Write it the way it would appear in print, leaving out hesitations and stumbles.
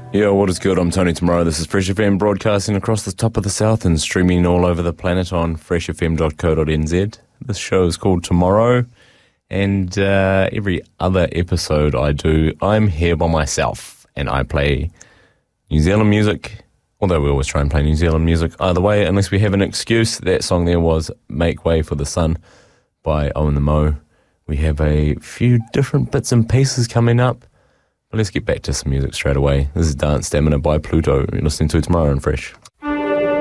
Yeah, what is good? I'm Tony Tomorrow. This is Fresh FM broadcasting across the top of the south and streaming all over the planet on freshfm.co.nz. This show is called Tomorrow, and every other episode I do, I'm here by myself and I play New Zealand music, although we always try and play New Zealand music either way, unless we have an excuse. That song there was Make Way for the Sun by Owen the Mo. We have a few different bits and pieces coming up. But let's get back to some music straight away. This is Dance Stamina by Pluto. You're listening to Tomorrow on Fresh.